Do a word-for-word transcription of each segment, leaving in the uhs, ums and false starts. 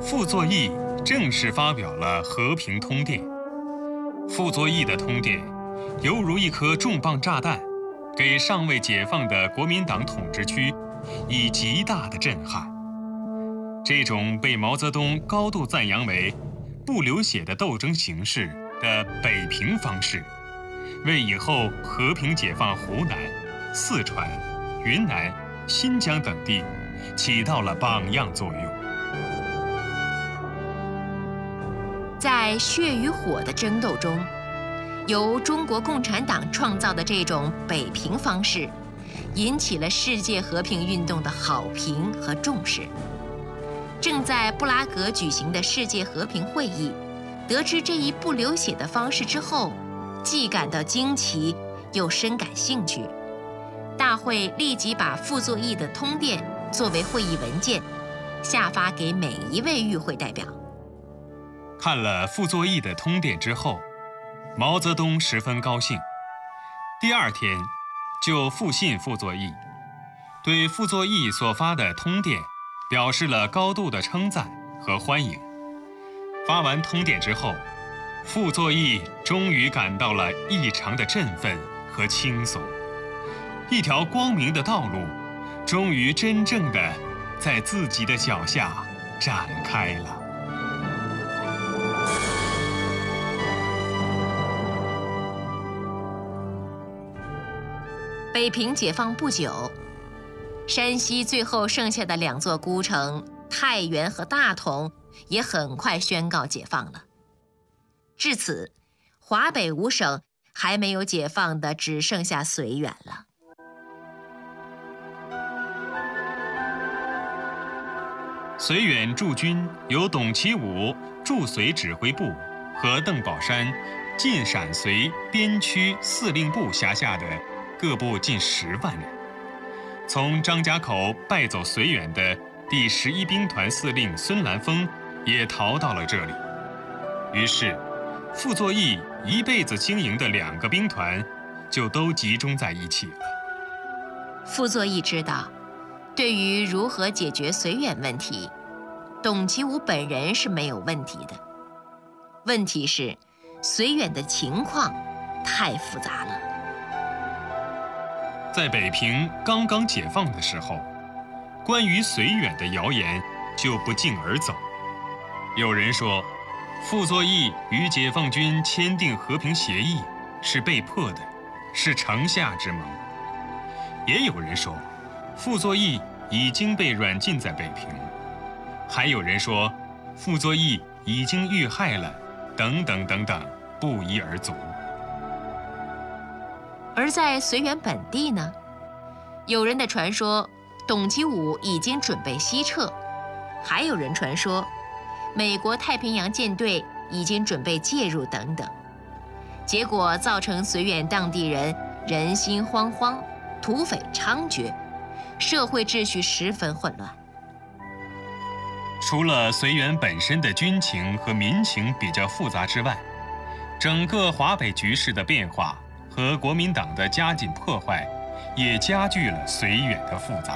傅作义正式发表了和平通电。傅作义的通电犹如一颗重磅炸弹，给尚未解放的国民党统治区以极大的震撼。这种被毛泽东高度赞扬为不流血的斗争形式的北平方式，为以后和平解放湖南、四川、云南、新疆等地起到了榜样作用。 在血与火的争斗中，由中国共产党创造的这种北平方式，引起了世界和平运动的好评和重视。正在布拉格举行的世界和平会议，得知这一不流血的方式之后，既感到惊奇，又深感兴趣。大会立即把傅作义的通电作为会议文件，下发给每一位与会代表。 看了傅作义的通电之后，毛泽东十分高兴，第二天就复信傅作义，对傅作义所发的通电表示了高度的称赞和欢迎。发完通电之后，傅作义终于感到了异常的振奋和轻松，一条光明的道路终于真正的在自己的脚下展开了。 北平解放不久，山西最后剩下的两座孤城太原和大同也很快宣告解放了。至此，华北五省还没有解放的只剩下绥远了。 绥远驻军由董其武驻绥指挥部和邓宝山晋陕绥边区司令部辖下的各部近十万人。从张家口败走绥远的第十一兵团司令孙兰峰也逃到了这里。于是，傅作义一辈子经营的两个兵团就都集中在一起了。 傅作义知道，对于如何解决绥远问题，董其武本人是没有问题的。问题是，绥远的情况太复杂了。 在北平刚刚解放的时候，关于绥远的谣言就不胫而走。有人说，傅作义与解放军签订和平协议是被迫的，是城下之盟。也有人说，傅作义已经被软禁在北平。还有人说，傅作义已经遇害了，等等等等，不一而足。 而在绥远本地呢，有人的传说董其武已经准备西撤，还有人传说美国太平洋舰队已经准备介入等等，结果造成绥远当地人人心惶惶，土匪猖獗，社会秩序十分混乱。 除了绥远本身的军情和民情比较复杂之外，整个华北局势的变化和国民党的加紧破坏，也加剧了绥远的复杂。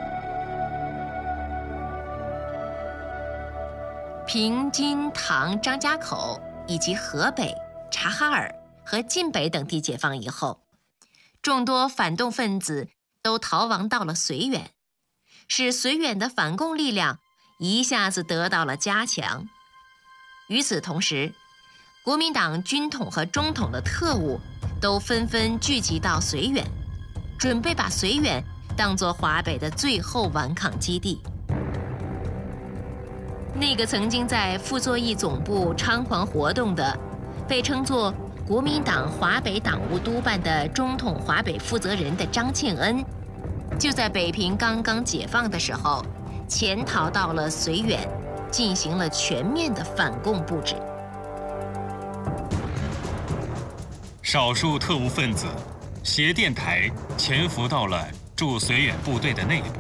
平津、唐、张家口以及河北、察哈尔和晋北等地解放以后，众多反动分子都逃亡到了绥远，使绥远的反共力量一下子得到了加强。与此同时，国民党军统和中统的特务都纷纷聚集到绥远，准备把绥远当作华北的最后顽抗基地。那个曾经在傅作义总部猖狂活动的，被称作国民党华北党务督办的中统华北负责人的张庆恩，就在北平刚刚解放的时候，潜逃到了绥远，进行了全面的反共布置。 少数特务分子携电台潜伏到了驻绥远部队的内部，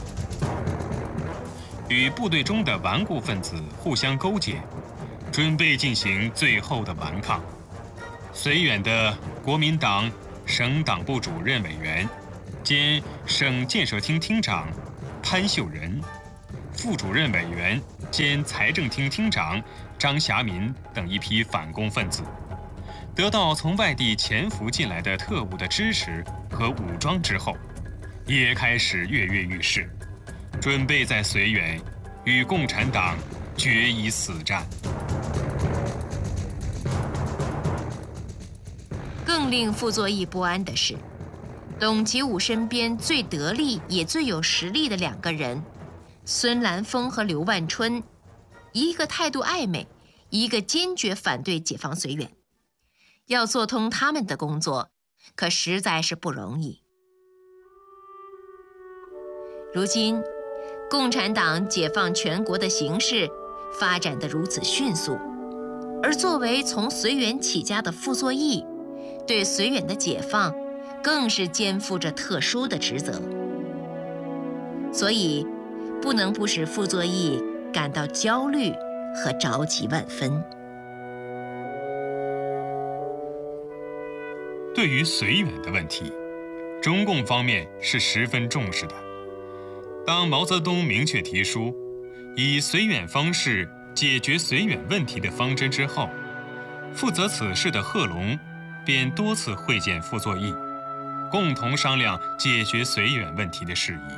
与部队中的顽固分子互相勾结，准备进行最后的顽抗。绥远的国民党省党部主任委员兼省建设厅厅长潘秀仁，副主任委员兼财政厅厅长张霞民等一批反共分子，得到从外地潜伏进来的特务的支持和武装之后，也开始跃跃欲试，准备在绥远与共产党决一死战。 更令傅作义不安的是，董其武身边最得力也最有实力的两个人，孙兰峰和刘万春，一个态度暧昧，一个坚决反对解放绥远。要做通他们的工作，可实在是不容易。如今，共产党解放全国的形势发展得如此迅速，而作为从绥远起家的傅作义，对绥远的解放更是肩负着特殊的职责，所以不能不使傅作义感到焦虑和着急万分。 对于绥远的问题，中共方面是十分重视的。当毛泽东明确提出以绥远方式解决绥远问题的方针之后，负责此事的贺龙便多次会见傅作义，共同商量解决绥远问题的事宜。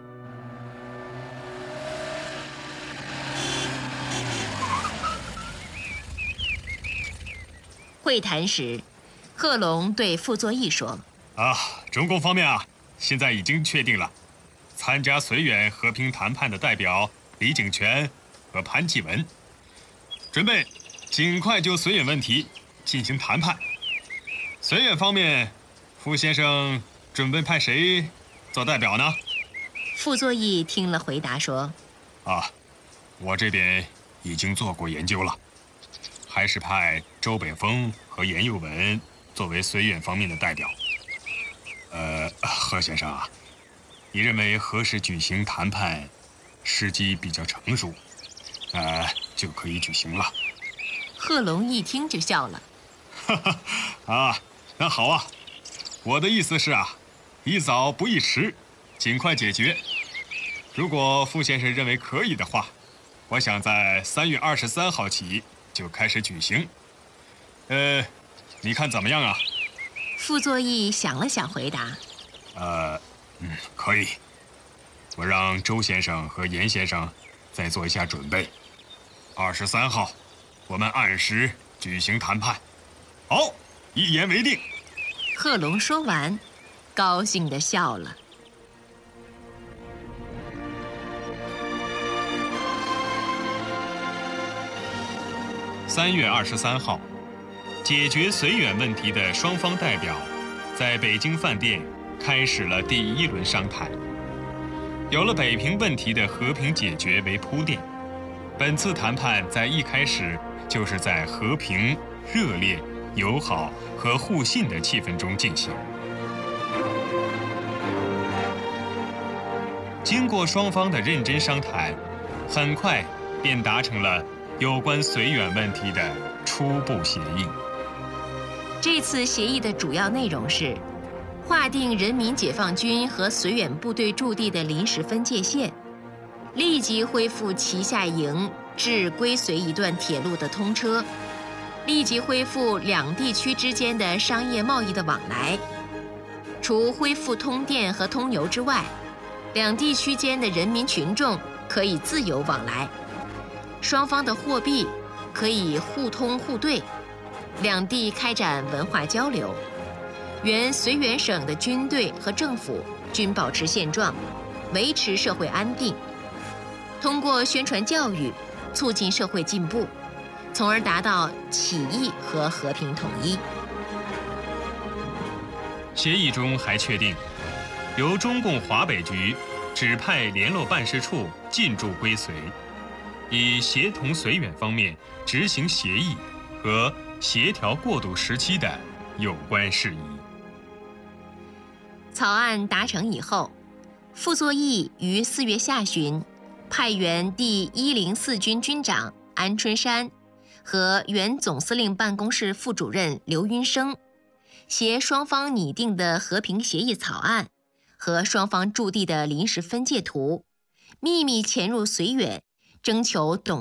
会谈时，贺龙对傅作义说：“ 啊，中共方面啊，现在已经确定了，参加绥远和平谈判的代表李井泉和潘基文，准备尽快就绥远问题进行谈判。绥远方面，傅先生准备派谁做代表呢？” 傅作义听了回答说：“ 啊，我这边已经做过研究了，还是派周北峰和严幼文作为绥远方面的代表。呃，贺先生啊，你认为何时举行谈判，时机比较成熟，呃，就可以举行了。” 贺龙一听就笑了：“ 哈哈，啊，那好啊，我的意思是啊，宜早不宜迟，尽快解决。如果傅先生认为可以的话，我想在三月二十三号起就开始举行。呃，你看怎么样啊？” 傅作义想了想，回答：“ 呃，嗯，可以。我让周先生和严先生再做一下准备。二十三号，我们按时举行谈判。好，一言为定。” 贺龙说完，高兴地笑了。 三月二十三号，解决绥远问题的双方代表在北京饭店开始了第一轮商谈。有了北平问题的和平解决为铺垫，本次谈判在一开始就是在和平、热烈、友好和互信的气氛中进行。经过双方的认真商谈，很快便达成了有关绥远问题的初步协议。 这次协议的主要内容是划定人民解放军和绥远部队驻地的临时分界线，立即恢复旗下营至归绥一段铁路的通车，立即恢复两地区之间的商业贸易的往来。除恢复通电和通邮之外，两地区间的人民群众可以自由往来，双方的货币可以互通互兑，两地开展文化交流。原绥远省的军队和政府均保持现状，维持社会安定。通过宣传教育，促进社会进步，从而达到起义和和平统一。 协议中还确定，由中共华北局指派联络办事处进驻归绥，以协同绥远方面执行协议和协调过渡时期的有关事宜。 草案达成以后，傅作义于四月下旬派原第一零四军军长安春山和原总司令办公室副主任刘云生，携双方拟定的和平协议草案和双方驻地的临时分界图，秘密潜入绥远， 征求董